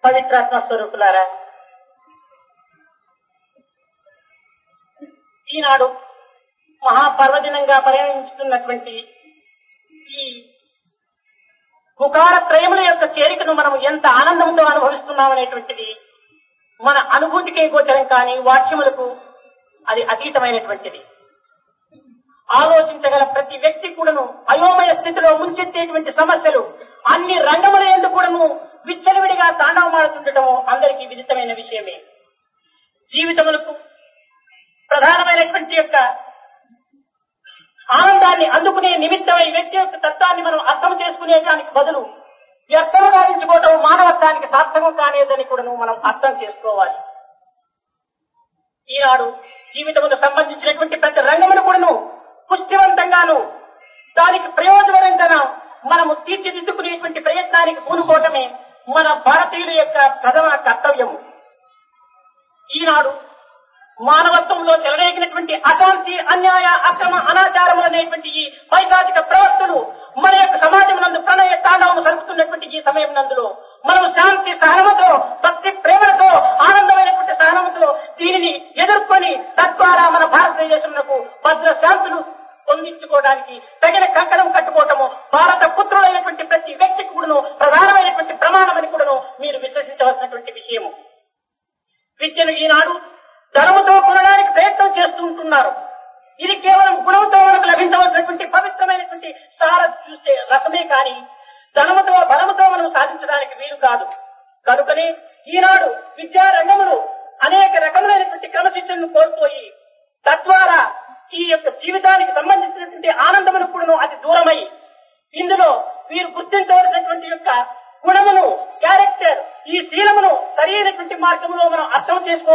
పవిత్రాత్మ స్వరూపులారా, ఈనాడు మహాపర్వదినంగా పరిగణించుతున్నటువంటి ఈ పుకార త్రయముల యొక్క చేరికను మనం ఎంత ఆనందంతో అనుభవిస్తున్నామనేటువంటిది మన అనుభూతికే గోచరం, కానీ వాక్యములకు అది అతీతమైనటువంటిది. ఆలోచించగల ప్రతి వ్యక్తి కూడాను అయోమయ స్థితిలో ముంచెత్తేటువంటి సమస్యలు అన్ని రంగముల యందు కూడాను విచ్చలవిడిగా తాండవమాడుతుండటము అందరికీ విదితమైన విషయమే. జీవితములకు ప్రధానమైనటువంటి యొక్క ఆనందాన్ని అందుకునే నిమిత్తమై వ్యక్తి యొక్క తత్వాన్ని మనం అర్థం చేసుకునే దానికి బదులు వ్యర్థము గావించుకోవటం మానవత్వానికి సార్థకం కానేదని కూడాను మనం అర్థం చేసుకోవాలి. ఈనాడు జీవితముకు సంబంధించినటువంటి ప్రతి రంగమును కూడాను పుష్టివంతంగాను దానికి ప్రయోజనకరంగా మనము తీర్చిదిద్దుకునేటువంటి ప్రయత్నానికి పూనుకోవటమే మన భారతీయుల యొక్క ప్రథమ కర్తవ్యము. ఈనాడు మానవత్వంలో చెలరేగినటువంటి అశాంతి, అన్యాయ, అక్రమ, అనాచారములు అనేటువంటి ఈ పైశాచిక ప్రవర్తనలు మన యొక్క సమాజమునందు ప్రణయ తాండవము జరుపుతున్నటువంటి ఈ సమయం నందులో మనం శాంతి సహనముతో, భక్తి ప్రేమలతో, ఆనందమైనటువంటి సహనముతో దీనిని ఎదుర్కొని తద్వారా మన భారతదేశంలో భద్ర శాంతులు పొందించుకోవడానికి తగిన కంకణం కట్టుకోవటము భారత పుత్రులైనటువంటి ప్రతి వ్యక్తికి కూడాను ప్రధానమైనటువంటి ప్రమాణమని కూడాను మీరు విశ్వసించవలసినటువంటి విషయము. విద్యను ఈనాడు ధనముతో కొనడానికి ప్రయత్నం చేస్తూ ఉంటున్నారు. ఇది కేవలం గుణంతో మనకు లభించవలసినటువంటి పవిత్రమైనటువంటి సార చూసే రసమే కానీ ధనముతో బలముతో మనం సాధించడానికి వీలు కాదు. కనుకనే ఈనాడు విద్యారంగములు అనేక రకములైనటువంటి క్రమశిక్షణను కోల్పోయి తద్వారా ఈ యొక్క జీవితానికి సంబంధించినటువంటి ఆనందమును కూడాను అతి దూరమై ఇందులో వీరు గుర్తించవలసినటువంటి యొక్క గుణమును, క్యారెక్టర్, ఈ శీలమును సరైనటువంటి మార్గంలో మనం అర్థం చేసుకోవాలి.